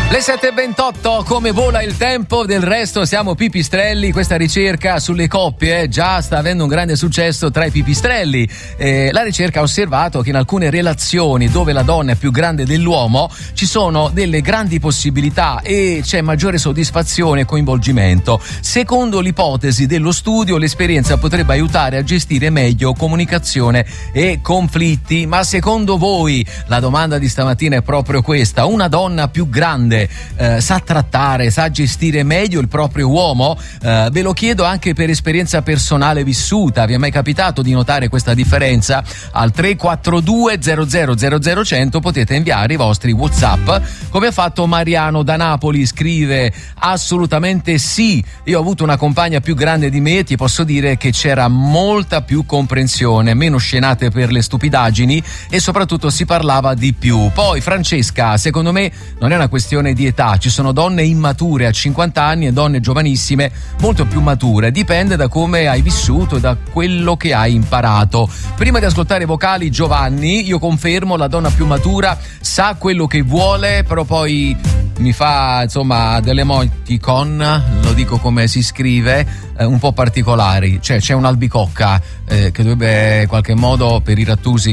Le 7:28, come vola il tempo, del resto siamo pipistrelli. Questa ricerca sulle coppie già sta avendo un grande successo tra i pipistrelli. La ricerca ha osservato che in alcune relazioni dove la donna è più grande dell'uomo ci sono delle grandi possibilità e c'è maggiore soddisfazione e coinvolgimento. Secondo l'ipotesi dello studio, l'esperienza potrebbe aiutare a gestire meglio comunicazione e conflitti. Ma secondo voi, la domanda di stamattina è proprio questa: una donna più grande sa trattare, sa gestire meglio il proprio uomo? Ve lo chiedo anche per esperienza personale vissuta. Vi è mai capitato di notare questa differenza? Al 342 00 100 potete inviare i vostri WhatsApp, come ha fatto Mariano da Napoli. Scrive: assolutamente sì, io ho avuto una compagna più grande di me, ti posso dire che c'era molta più comprensione, meno scenate per le stupidaggini e soprattutto si parlava di più. Poi Francesca: secondo me non è una questione di età, ci sono donne immature a 50 anni e donne giovanissime molto più mature, dipende da come hai vissuto e da quello che hai imparato. Prima di ascoltare i vocali, Giovanni: io confermo, la donna più matura sa quello che vuole, però poi mi fa insomma delle emoticon, lo dico come si scrive, un po' particolari. Cioè c'è un'albicocca che dovrebbe in qualche modo, per i Rattusi,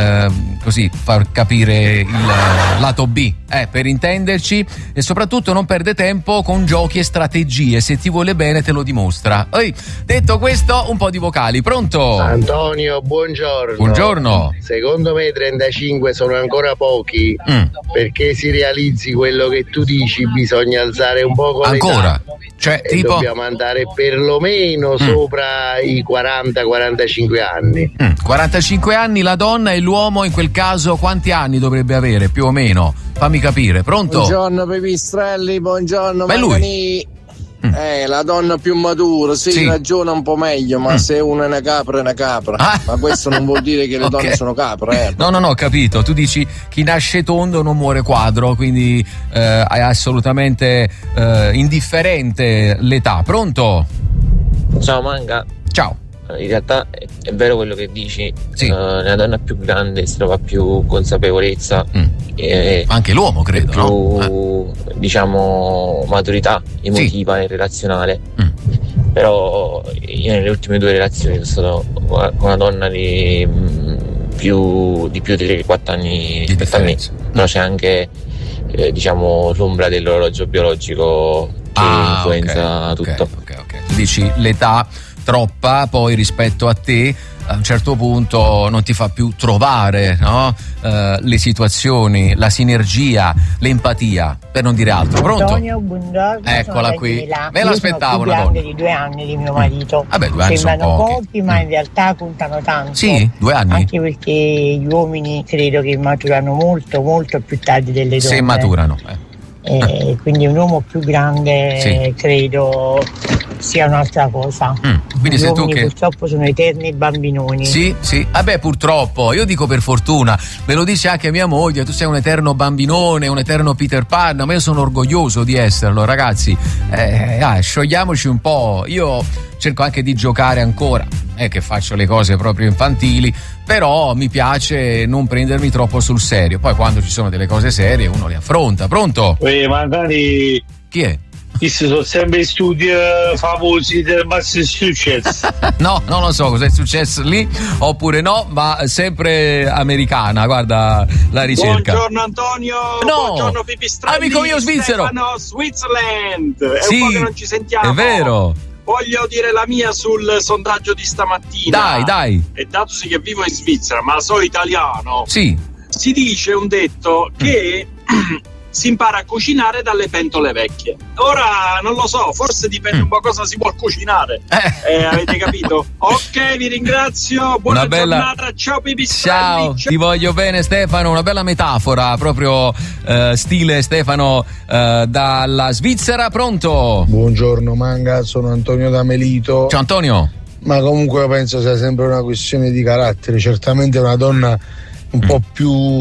così far capire il lato B, per intenderci, e soprattutto non perde tempo con giochi e strategie, se ti vuole bene te lo dimostra. Detto questo, un po' di vocali. Pronto? Antonio, buongiorno. Buongiorno. Secondo me 35 sono ancora pochi, perché si realizzi quello che tu dici bisogna alzare un po' ancora, cioè e tipo dobbiamo andare perlomeno sopra i 40-45 anni. 45 anni la donna, e l'uomo in quel caso quanti anni dovrebbe avere più o meno? Fammi capire. Pronto? Buongiorno Pipistrelli, buongiorno Magani. La donna più matura, sì, ragiona un po' meglio, ma se uno è una capra è una capra. Ma questo non vuol dire che le donne sono capre. No, ho capito. Tu dici chi nasce tondo non muore quadro, quindi è assolutamente indifferente l'età. Pronto? Ciao Manga. Ciao. In realtà è vero quello che dici, la donna più grande si trova più consapevolezza e anche l'uomo credo, più diciamo maturità emotiva e relazionale. Però io nelle ultime 2 relazioni sono stato con una donna di più di 3-4 anni rispetto a me, però c'è anche diciamo l'ombra dell'orologio biologico che influenza tutto. Ok. Tu dici l'età troppa poi rispetto a te a un certo punto non ti fa più trovare, no? Le situazioni, la sinergia, l'empatia, per non dire altro. Pronto? Antonio, buongiorno. Eccola qui. Me l'aspettavo una donna. Sono più grande di 2 anni di mio marito. Vabbè, 2 anni sembrano sono pochi, ma in realtà contano tanto. Sì, 2 anni. Anche perché gli uomini credo che maturano molto più tardi delle donne. Se maturano. Quindi un uomo più grande credo sia un'altra cosa. Quindi gli sei uomini tu che purtroppo sono eterni bambinoni. Sì. Vabbè, purtroppo, io dico per fortuna, me lo dice anche mia moglie, tu sei un eterno bambinone, un eterno Peter Pan, ma io sono orgoglioso di esserlo, ragazzi. Sciogliamoci un po'. Io cerco anche di giocare ancora, che faccio le cose proprio infantili, però mi piace non prendermi troppo sul serio. Poi quando ci sono delle cose serie uno le affronta. Pronto? Magari chi è? Questi sono sempre studi famosi del massimo successo. No, non lo so cosa è successo lì oppure no, ma sempre americana, guarda la ricerca. Buongiorno Antonio. Buongiorno Pipistrelli. Amico mio svizzero. Stefano, Switzerland. È un po' che non ci sentiamo. È vero. Voglio dire la mia sul sondaggio di stamattina. Dai. E datosi che vivo in Svizzera, ma sono italiano. Sì. Si dice un detto che si impara a cucinare dalle pentole vecchie. Ora non lo so, forse dipende un po' cosa si vuol cucinare. Avete capito? Ok, vi ringrazio, buona giornata, ciao Pipistrelli. Ciao, ti voglio bene Stefano, una bella metafora, proprio stile Stefano dalla Svizzera. Pronto? Buongiorno Manga, sono Antonio da Melito. Ciao Antonio. Ma comunque penso sia sempre una questione di carattere, certamente una donna un po' più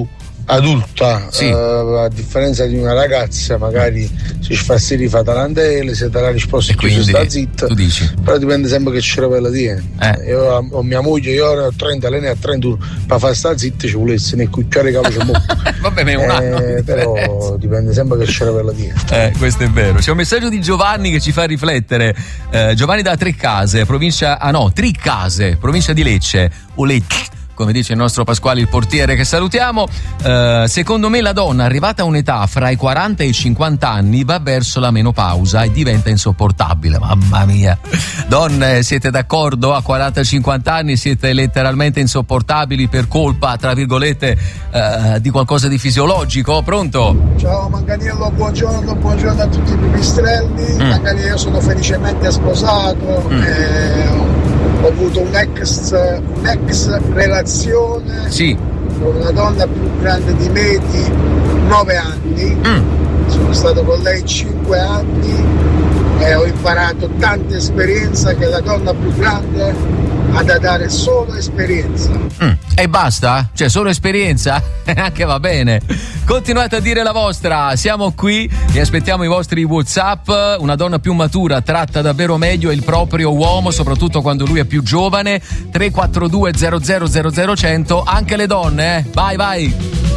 adulta, sì. A differenza di una ragazza, magari si fa si rifà tarantelle, se te la risposta quindi si sta zitta, tu dici. Però dipende sempre che cervello tiene. Io ho mia moglie, io ora ho 30, lei ne ha 31, per far sta zitta ci volesse ne cucciare capo c'è vabbè, ma è un anno però dipende sempre che cervello tiene. Questo è vero. C'è un messaggio di Giovanni che ci fa riflettere. Giovanni da Triccase, provincia di Lecce o Lecce, come dice il nostro Pasquale il portiere che salutiamo. Secondo me la donna arrivata a un'età fra i 40 e i 50 anni va verso la menopausa e diventa insopportabile. Mamma mia, donne, siete d'accordo? A 40-50 anni siete letteralmente insopportabili per colpa, tra virgolette, di qualcosa di fisiologico. Pronto? Ciao Manganiello, buongiorno a tutti i pipistrelli. Magari io sono felicemente sposato, ho avuto un'ex relazione con una donna più grande di me di 9 anni. Sono stato con lei 5 anni e ho imparato tanta esperienza che la donna più grande ha da dare solo esperienza. E basta? Cioè solo esperienza? Anche va bene. Continuate a dire la vostra, siamo qui e aspettiamo i vostri WhatsApp. Una donna più matura tratta davvero meglio il proprio uomo, soprattutto quando lui è più giovane. 342 00 00 100, anche le donne, vai.